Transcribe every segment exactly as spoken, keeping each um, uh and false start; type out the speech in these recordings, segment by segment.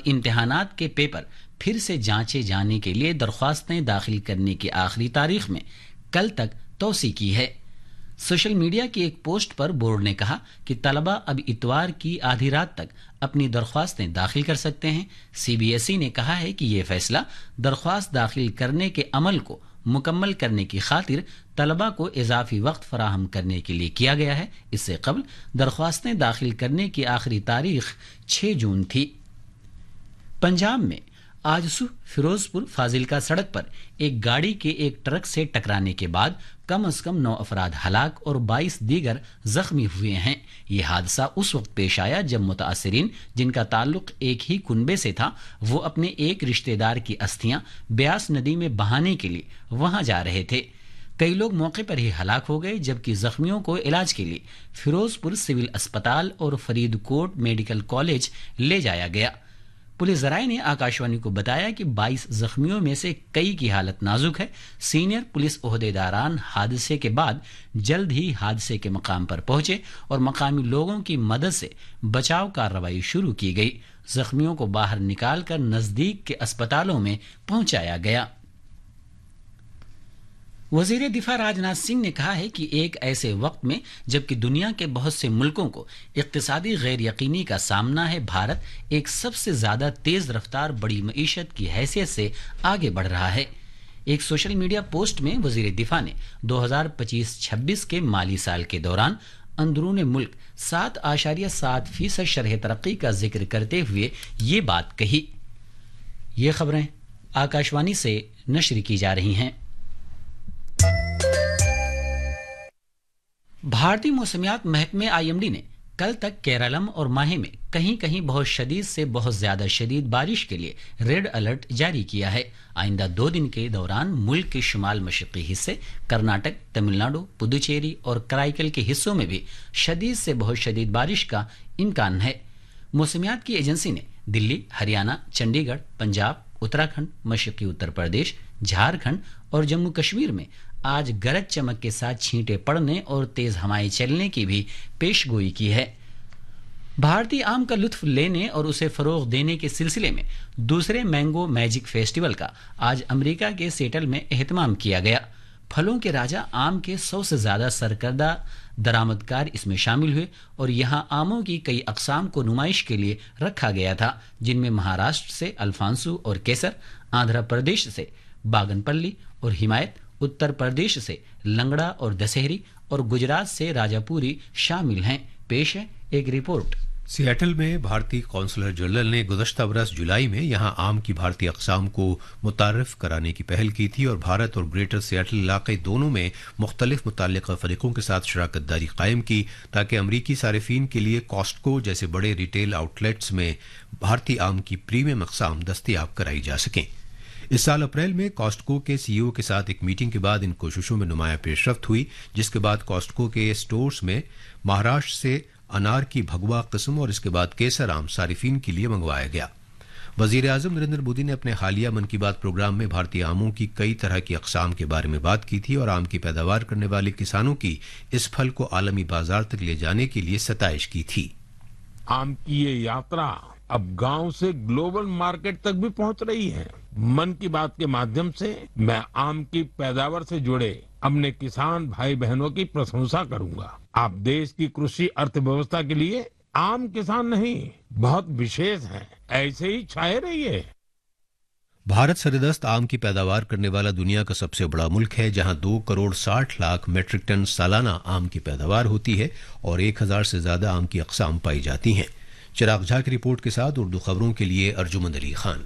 اور امتحانات کے پیپر پھر سے جانچے جانے کے لیے درخواستیں داخل کرنے کی آخری تاریخ میں کل تک توسیع کی ہے۔ سوشل میڈیا کی ایک پوسٹ پر بورڈ نے کہا کہ طلبہ اب اتوار کی آدھی رات تک اپنی درخواستیں داخل کر سکتے ہیں۔ سی بی ایس ای نے کہا ہے کہ یہ فیصلہ درخواست داخل کرنے کے عمل کو مکمل کرنے کی خاطر طلبہ کو اضافی وقت فراہم کرنے کے لیے کیا گیا ہے۔ اس سے قبل درخواستیں داخل کرنے کی آخری تاریخ چھ جون تھی۔ پنجاب میں آج صبح فیروز پور فاضلکا سڑک پر ایک گاڑی کے ایک ٹرک سے ٹکرانے کے بعد کم از کم نو افراد ہلاک اور بائیس دیگر زخمی ہوئے ہیں۔ یہ حادثہ اس وقت پیش آیا جب متاثرین جن کا تعلق ایک ہی کنبے سے تھا وہ اپنے ایک رشتہ دار کی استھیاں بیاس ندی میں بہانے کے لیے وہاں جا رہے تھے۔ کئی لوگ موقع پر ہی ہلاک ہو گئے جبکہ زخمیوں کو علاج کے لیے فیروز پور سول اسپتال اور فرید کوٹ میڈیکل کالج لے جایا گیا۔ پولیس ذرائع نے آکاشوانی کو بتایا کہ بائیس زخمیوں میں سے کئی کی حالت نازک ہے۔ سینئر پولیس عہدیداران حادثے کے بعد جلد ہی حادثے کے مقام پر پہنچے اور مقامی لوگوں کی مدد سے بچاؤ کارروائی شروع کی گئی۔ زخمیوں کو باہر نکال کر نزدیک کے اسپتالوں میں پہنچایا گیا۔ وزیر دفاع راجناتھ سنگھ نے کہا ہے کہ ایک ایسے وقت میں جبکہ دنیا کے بہت سے ملکوں کو اقتصادی غیر یقینی کا سامنا ہے، بھارت ایک سب سے زیادہ تیز رفتار بڑی معیشت کی حیثیت سے آگے بڑھ رہا ہے۔ ایک سوشل میڈیا پوسٹ میں وزیر دفاع نے دو ہزار پچیس چھبیس کے مالی سال کے دوران اندرون ملک سات اشاریہ سات فیصد شرح ترقی کا ذکر کرتے ہوئے یہ بات کہی۔ یہ خبریں آکاشوانی سے نشر کی جا رہی ہیں۔ بھارتی موسمیات محکمے آئی ایم ڈی نے کل تک کیرالم اور ماہے میں کہیں کہیں بہت شدید سے بہت زیادہ شدید بارش کے لیے ریڈ الرٹ جاری کیا ہے۔ آئندہ دو دن کے دوران ملک کے شمال مشرقی حصے، کرناٹک، تمل ناڈو، پدوچیری اور کرائیکل کے حصوں میں بھی شدید سے بہت شدید بارش کا امکان ہے۔ موسمیات کی ایجنسی نے دلی، ہریانہ، چنڈی گڑھ، پنجاب، اتراکھنڈ، مشرقی اتر پردیش، جھارکھنڈ اور جموں کشمیر میں آج گرج چمک کے ساتھ چھینٹے پڑنے اور تیز ہوائیں چلنے کی بھی پیش گوئی کی ہے۔ بھارتی آم کا لطف لینے اور اسے فروغ دینے کے سلسلے میں دوسرے مینگو میجک فیسٹیول کا آج امریکہ کے سیٹل میں اہتمام کیا گیا۔ پھلوں کے راجا آم کے سو سے زیادہ سرکردہ درآمدکار اس میں شامل ہوئے اور یہاں آموں کی کئی اقسام کو نمائش کے لیے رکھا گیا تھا، جن میں مہاراشٹر سے الفانسو اور کیسر، آندھرا پردیش سے باگن پلی اور حمایت، اتر پردیش سے لنگڑا اور دسہری اور گجرات سے راجا پوری شامل ہیں۔ پیش ہے ایک رپورٹ۔ سیاٹل میں بھارتی قونصلر جنرل نے گزشتہ برس جولائی میں یہاں آم کی بھارتی اقسام کو متعارف کرانے کی پہل کی تھی اور بھارت اور گریٹر سیاٹل علاقے دونوں میں مختلف متعلقہ فریقوں کے ساتھ شراکت داری قائم کی تاکہ امریکی صارفین کے لیے کاسٹکو جیسے بڑے ریٹیل آؤٹ لیٹس میں بھارتی آم کی پریمیم اقسام دستیاب کرائی جا سکیں۔ اس سال اپریل میں کاسٹکو کے سی ای او کے ساتھ ایک میٹنگ کے بعد ان کوششوں میں نمایاں پیش رفت ہوئی، جس کے بعد کاسٹکو کے اسٹورز میں مہاراشٹر سے انار کی بھگوا قسم اور اس کے بعد کیسر آم صارفین کے لیے منگوایا گیا۔ وزیر اعظم نریندر مودی نے اپنے حالیہ من کی بات پروگرام میں بھارتی آموں کی کئی طرح کی اقسام کے بارے میں بات کی تھی اور آم کی پیداوار کرنے والے کسانوں کی اس پھل کو عالمی بازار تک لے جانے کے لیے ستائش کی تھی۔ آم کی یہ یاترا اب گاؤں سے گلوبل مارکیٹ تک بھی پہنچ رہی ہے۔ من کی بات کے مادھیم سے میں آم کی پیداوار سے جڑے اپنے کسان بھائی بہنوں کی پرشنسا کروں گا۔ آپ دیش کی کرشی ارتھ ویوستھا کے لیے عام کسان نہیں، بہت وشیش ہیں، ایسے ہی چھائے رہیے۔ بھارت سردست آم کی پیداوار کرنے والا دنیا کا سب سے بڑا ملک ہے، جہاں دو کروڑ ساٹھ لاکھ میٹرک ٹن سالانہ آم کی پیداوار ہوتی ہے اور ایک ہزار سے زیادہ آم کی اقسام پائی جاتی ہیں۔ چراغ جھا کی رپورٹ کے ساتھ اردو خبروں کے لیے ارجمند علی خان۔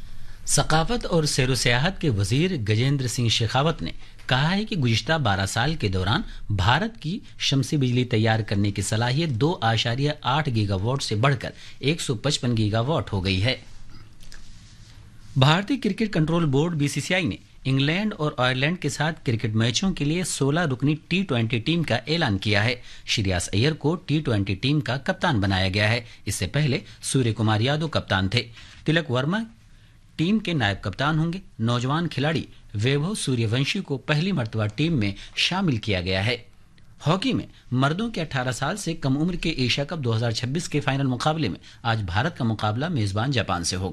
ثقافت اور سیر و سیاحت کے وزیر گجیندر سنگھ شیخاوت نے کہا ہے کہ گزشتہ بارہ سال کے دوران بھارت کی شمسی بجلی تیار کرنے کی صلاحیت دو اشاریہ آٹھ گیگا واٹ سے بڑھ کر ایک سو پچپن گیگا واٹ ہو گئی ہے۔ بھارتی cricket control board B C سی آئی نے انگلینڈ اور آئرلینڈ کے ساتھ کرکٹ میچوں کے لیے سولہ رکنی ٹی ٹوینٹی ٹیم کا اعلان کیا ہے۔ شریاس ایئر کو ٹی ٹوینٹی ٹیم کا کپتان بنایا گیا ہے۔ اس سے پہلے سوریہ کمار یادو کپتان تھے۔ تلک ورما ٹیم کے نائب کپتان ہوں گے۔ نوجوان کھلاڑی ویبھو سوریہ ونشی کو پہلی مرتبہ ٹیم میں شامل کیا گیا ہے۔ ہاکی میں مردوں کے اٹھارہ سال سے کم عمر کے ایشیا کپ دو ہزار چھبیس کے فائنل مقابلے میں آج بھارت کا مقابلہ میزبان جاپان سے ہوگا۔